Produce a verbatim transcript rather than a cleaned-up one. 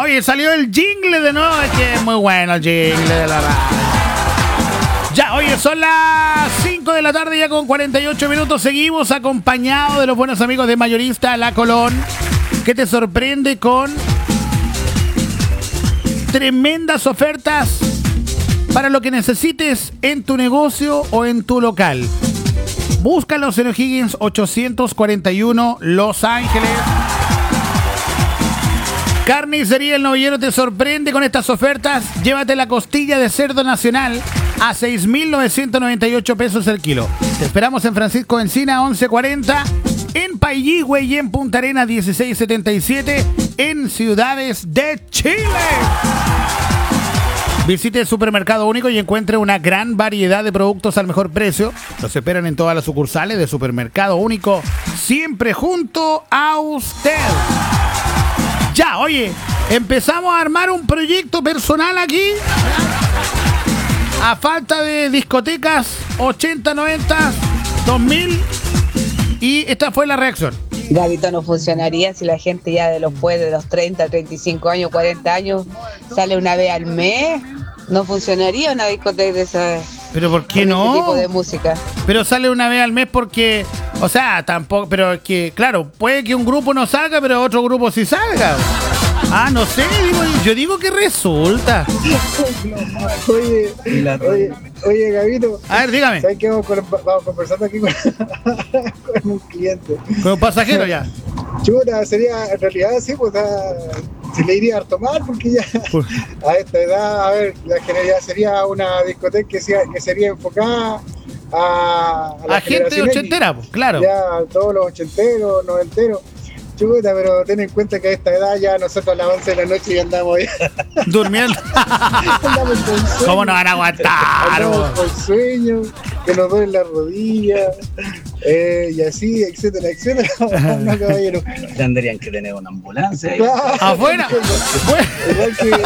Oye, salió el jingle de nuevo. Es que es muy bueno el jingle de la radio. Ya, oye, son las cinco de la tarde ya con cuarenta y ocho minutos. Seguimos acompañados de los buenos amigos de Mayorista La Colón, que te sorprende con tremendas ofertas para lo que necesites en tu negocio o en tu local. Búscalos en O'Higgins ochocientos cuarenta y uno, Los Ángeles. Carnicería El Novillero te sorprende con estas ofertas. Llévate la costilla de cerdo nacional a seis mil novecientos noventa y ocho pesos el kilo. Te esperamos en Francisco Encina once cuarenta, en Pailligüe y en Punta Arenas dieciséis setenta y siete, en Ciudades de Chile. Visite el Supermercado Único y encuentre una gran variedad de productos al mejor precio. Los esperan en todas las sucursales de Supermercado Único, siempre junto a usted. Ya, oye, empezamos a armar un proyecto personal aquí. A falta de discotecas ochenta, noventa, dos mil. Y esta fue la reacción. Gabito, no funcionaría si la gente ya de los pues de los treinta, treinta y cinco años, cuarenta años sale una vez al mes. No funcionaría una discoteca de esa. ¿Pero por qué con no? ese tipo de música. Pero sale una vez al mes porque, o sea, tampoco, pero es que, claro, puede que un grupo no salga, pero otro grupo sí salga. Ah, no sé, digo, yo digo que resulta. Oye, oye, oye, Gabito. A ver, dígame. ¿Sabes qué? Vamos, con, vamos conversando aquí con, con un cliente. Con un pasajero ya. Chuta, sería, en realidad sí, pues se le iría harto mal porque ya a esta edad, a ver, la generalidad sería una discoteca que, sea, que sería enfocada a, a, a gente ochentera, pues, claro. Ya todos los ochenteros, noventeros. Chuta, pero ten en cuenta que a esta edad ya nosotros a las once de la noche ya andamos ya durmiendo. Andamos con sueño. ¿Cómo nos van a aguantar? Andamos con sueño, que nos duelen las rodillas, eh, y así, etcétera, etcétera. No, caballero. Tendrían que tener una ambulancia ahí. Claro. Afuera. Igual que,